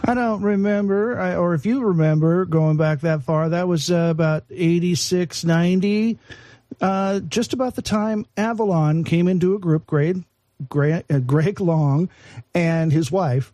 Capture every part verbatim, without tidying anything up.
I don't remember, I, or if you remember going back that far, that was uh, about eighty-six, ninety, uh, just about the time Avalon came into a group. Greg, Greg, uh, Greg Long and his wife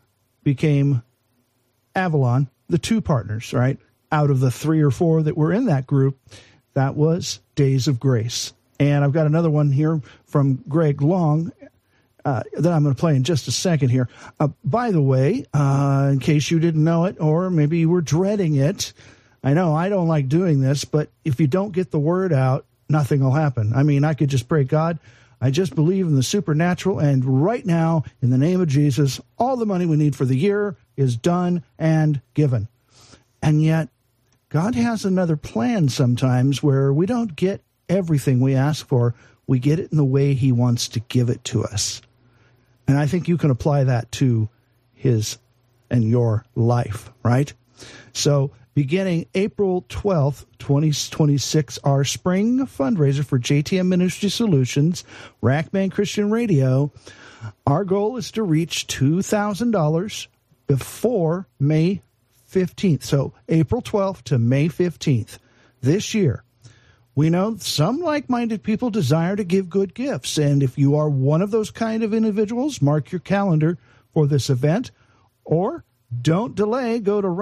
became Avalon, the two partners, right? Out of the three or four that were in that group, that was Days of Grace. And I've got another one here from Greg Long uh, that I'm going to play in just a second here. Uh, by the way, uh, in case you didn't know it, or maybe you were dreading it, I know I don't like doing this, but if you don't get the word out, nothing will happen. I mean, I could just pray, God, I just believe in the supernatural, and right now, in the name of Jesus, all the money we need for the year is done and given. And yet, God has another plan sometimes where we don't get everything we ask for. We get it in the way he wants to give it to us. And I think you can apply that to his and your life, right? So beginning April twelfth, twenty twenty-six, our spring fundraiser for J T M Ministry Solutions, Rackman Christian Radio, our goal is to reach two thousand dollars before May fifteenth. So April twelfth to May fifteenth this year. We know some like-minded people desire to give good gifts, and if you are one of those kind of individuals, mark your calendar for this event, or don't delay. Go to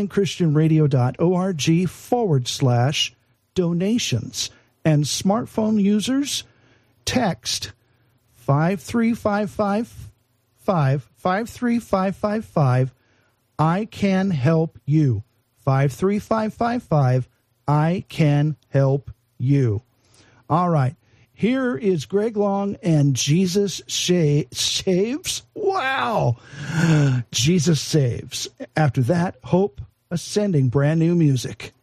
rackmanchristianradio.org forward slash donations. And smartphone users, text five three five five five, five three five five five, I can help you. five three five five five, I can help you. All right. Here is Greg Long and Jesus Sha- Saves. Wow. Jesus Saves. After that, Hope Ascending, brand new music.